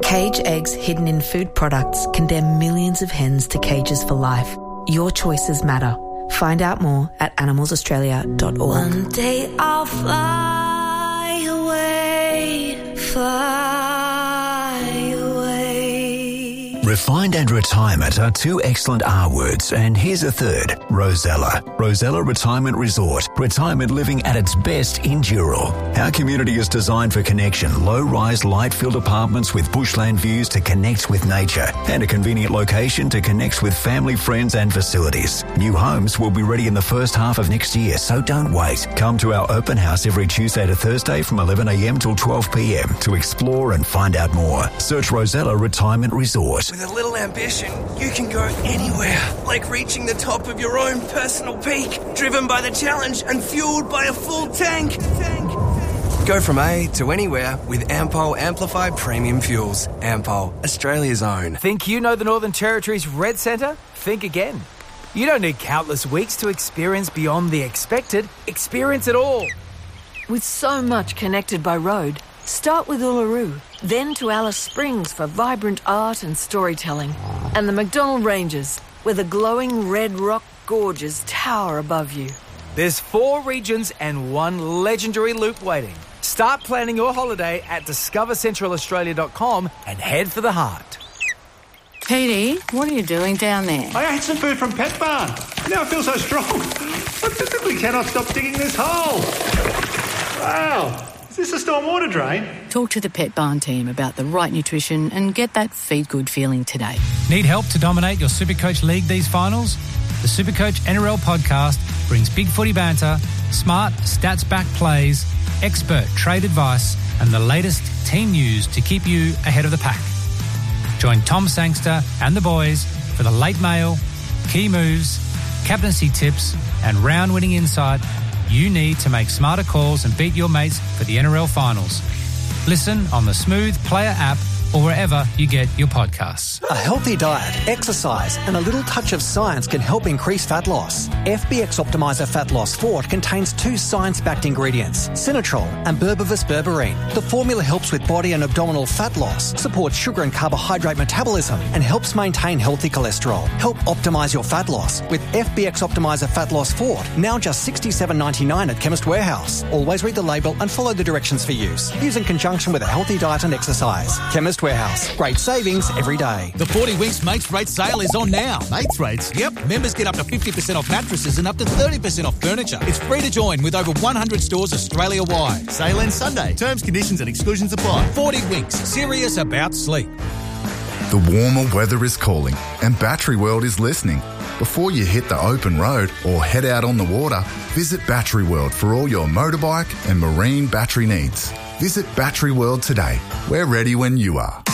Cage eggs hidden in food products condemn millions of hens to cages for life. Your choices matter. Find out more at animalsaustralia.org. One day I'll fly away, fly away. Refined and retirement are two excellent R words, and here's a third, Rosella. Rosella Retirement Resort. Retirement living at its best in Dural. Our community is designed for connection. Low-rise, light-filled apartments with bushland views to connect with nature, and a convenient location to connect with family, friends and facilities. New homes will be ready in the first half of next year, so don't wait. Come to our open house every Tuesday to Thursday from 11 a.m. till 12 p.m. to explore and find out more. Search Rosella Retirement Resort. With a little ambition, you can go anywhere, like reaching the top of your own personal peak, driven by the challenge and fueled by a full tank. Go from A to anywhere with Ampol Amplified Premium Fuels. Ampol, Australia's own. Think you know the Northern Territory's Red Centre? Think again. You don't need countless weeks to experience beyond the expected. Experience it all. With so much connected by road, start with Uluru, then to Alice Springs for vibrant art and storytelling, and the McDonnell Ranges, where the glowing red rock gorges tower above you. There's 4 regions and 1 legendary loop waiting. Start planning your holiday at discovercentralaustralia.com and head for the heart. Petey, what are you doing down there? I ate some food from Pet Barn. Now I feel so strong. I physically cannot stop digging this hole. Wow. Is this a stormwater drain? Talk to the Pet Barn team about the right nutrition and get that feed-good feeling today. Need help to dominate your Supercoach League these finals? The Supercoach NRL podcast brings big footy banter, smart, stats-backed plays, expert trade advice and the latest team news to keep you ahead of the pack. Join Tom Sangster and the boys for the late mail, key moves, captaincy tips and round-winning insight you need to make smarter calls and beat your mates for the NRL finals. Listen on the Smooth Player app or wherever you get your podcasts. A healthy diet, exercise and a little touch of science can help increase fat loss. FBX Optimizer Fat Loss Fort contains 2 science-backed ingredients, Sinatrol and Berbivus berberine. The formula helps with body and abdominal fat loss, supports sugar and carbohydrate metabolism and helps maintain healthy cholesterol. Help optimise your fat loss with FBX Optimizer Fat Loss Fort, now just $67.99 at Chemist Warehouse. Always read the label and follow the directions for use. Use in conjunction with a healthy diet and exercise. Chemist Warehouse. Great savings every day. The 40 Winks Mates Rate sale is on now. Mates Rates? Yep. Members get up to 50% off mattresses and up to 30% off furniture. It's free to join with over 100 stores Australia-wide. Sale ends Sunday. Terms, conditions and exclusions apply. 40 Winks. Serious about sleep. The warmer weather is calling and Battery World is listening. Before you hit the open road or head out on the water, visit Battery World for all your motorbike and marine battery needs. Visit Battery World today. We're ready when you are.